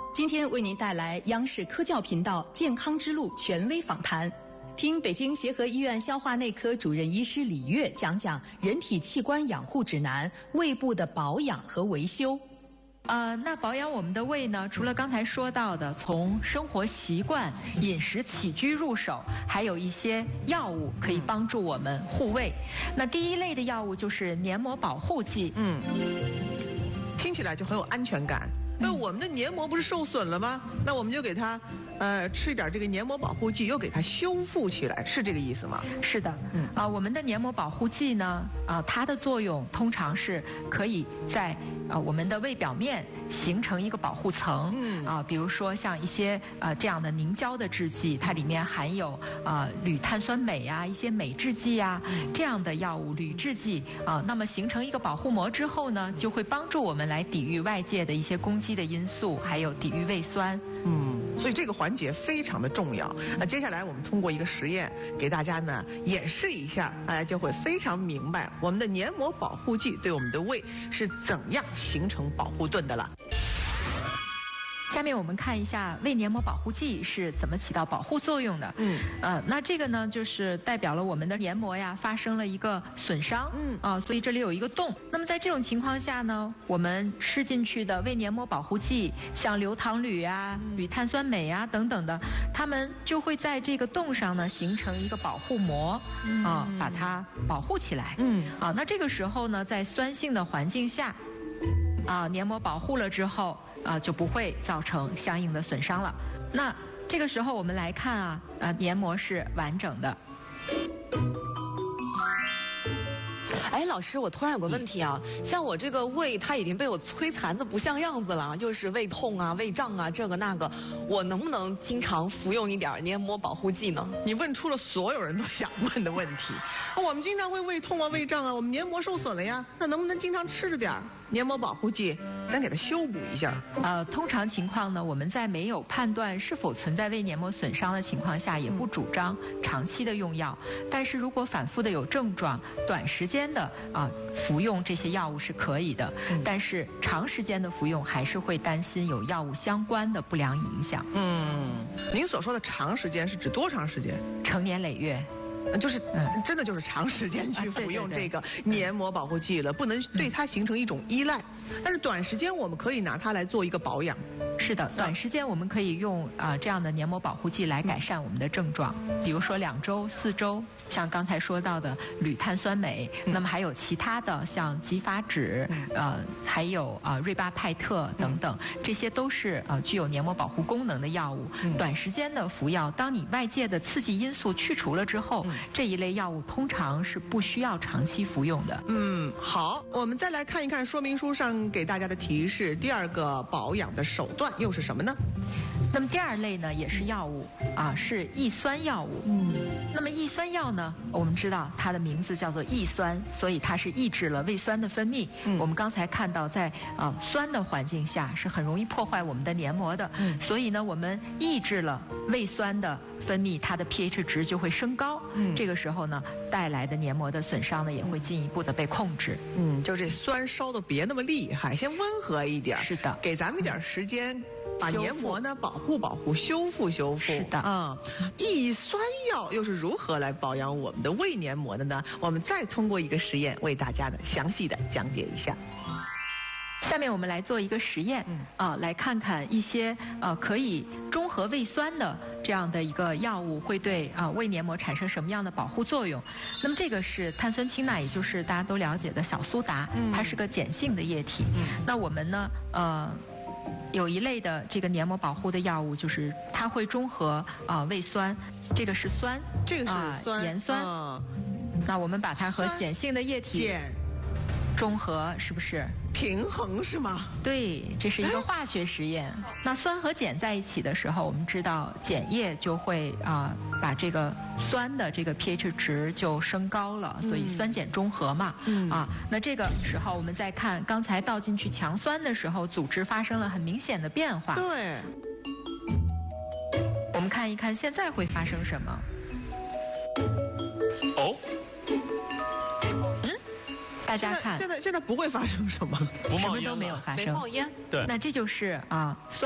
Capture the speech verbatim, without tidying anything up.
今天为您带来央视科教频道《健康之路》权威访谈，听北京协和医院消化内科主任医师李月讲讲人体器官养护指南、胃部的保养和维修。 呃，那保养我们的胃呢，除了刚才说到的从生活习惯、饮食起居入手，还有一些药物可以帮助我们护胃。那第一类的药物就是黏膜保护剂。 嗯，听起来就很有安全感。那我们的黏膜不是受损了吗？那我们就给它，呃，吃一点这个黏膜保护剂，又给它修复起来，是这个意思吗？ 是的，嗯啊、呃，我们的黏膜保护剂呢，啊、呃，它的作用通常是可以在啊、呃、我们的胃表面形成一个保护层，嗯啊、呃，比如说像一些呃这样的凝胶的制剂，它里面含有啊、呃、铝碳酸镁啊一些镁制剂啊、嗯、这样的药物铝制剂啊、呃，那么形成一个保护膜之后呢，就会帮助我们来抵御外界的一些攻击的因素，还有抵御胃酸。 嗯，所以这个环节非常的重要。那接下来我们通过一个实验给大家呢演示一下，大家就会非常明白我们的黏膜保护剂对我们的胃是怎样形成保护盾的了。 下面我们看一下胃黏膜保护剂是怎么起到保护作用的。嗯，呃，那这个呢，就是代表了我们的黏膜呀发生了一个损伤。嗯，啊、呃，所以这里有一个洞。那么在这种情况下呢，我们吃进去的胃黏膜保护剂，像硫糖铝啊、铝碳酸镁啊等等的，它们就会在这个洞上呢形成一个保护膜，啊、呃，把它保护起来。嗯，啊，那这个时候呢，在酸性的环境下，啊、呃，黏膜保护了之后。啊、呃，就不会造成相应的损伤了。那这个时候我们来看啊，啊，黏膜是完整的。 哎，老师，我突然有个问题啊，像我这个胃，它已经被我摧残的不像样子了，又是胃痛啊、胃胀啊，这个那个，我能不能经常服用一点黏膜保护剂呢？ 你问出了所有人都想问的问题。我们经常会胃痛啊、胃胀啊，我们黏膜受损了呀，那能不能经常吃着点黏膜保护剂，咱给它修补一下？ 呃，通常情况呢，我们在没有判断是否存在胃黏膜损伤的情况下，也不主张长期的用药。但是如果反复的有症状，短时间的啊、呃、服用这些药物是可以的，嗯、但是长时间的服用还是会担心有药物相关的不良影响。 嗯，您所说的长时间是指多长时间？ 成年累月。 就是真的就是长时间去服用这个黏膜保护剂了，不能对它形成一种依赖。但是短时间我们可以拿它来做一个保养。 是的，短时间我们可以用啊、呃、这样的黏膜保护剂来改善我们的症状，比如说两周、四周，像刚才说到的铝碳酸镁，嗯、那么还有其他的像吉法酯，呃，还有啊、呃、瑞巴派特等等，嗯、这些都是呃具有黏膜保护功能的药物。嗯、短时间的服药，当你外界的刺激因素去除了之后，嗯、这一类药物通常是不需要长期服用的。 嗯，好，我们再来看一看说明书上给大家的提示，第二个保养的手段又是什么呢？ 那么第二类呢，也是药物啊，是抑酸药物。嗯，那么抑酸药呢，我们知道它的名字叫做抑酸，所以它是抑制了胃酸的分泌。嗯，我们刚才看到在啊酸的环境下是很容易破坏我们的黏膜的。嗯，所以呢，我们抑制了胃酸的分泌，它的 pH 值就会升高。嗯，这个时候呢，带来的黏膜的损伤呢，也会进一步的被控制。 嗯，就这酸烧的别那么厉害，先温和一点。 是的， 给咱们一点时间。嗯，把黏膜呢保护保护修复修复。 是的啊、嗯，抑酸药又是如何来保养我们的胃黏膜的呢？我们再通过一个实验为大家呢详细的讲解一下。 下面我们来做一个实验，嗯、啊，来看看一些呃可以中和胃酸的这样的一个药物会对啊胃黏膜产生什么样的保护作用。那么这个是碳酸氢钠，也就是大家都了解的小苏打，嗯、它是个碱性的液体。嗯、那我们呢，呃。有一类的这个黏膜保护的药物，就是它会中和啊、呃、胃酸，这个是酸， 这个是酸、 呃、盐酸。 哦、 那我们把它和碱性的液体中和，是不是平衡是吗？ 对，这是一个化学实验。那酸和碱在一起的时候，我们知道碱液就会啊、呃、把这个酸的这个 pH 值就升高了，所以酸碱中和嘛。嗯啊，那这个时候我们再看刚才倒进去强酸的时候，组织发生了很明显的变化。 对， 我们看一看现在会发生什么。 哦。 大家看， 现在现在现在不会发生什么， 不冒烟， 什么都没有发生， 没冒烟。 对， 那这就是啊酸。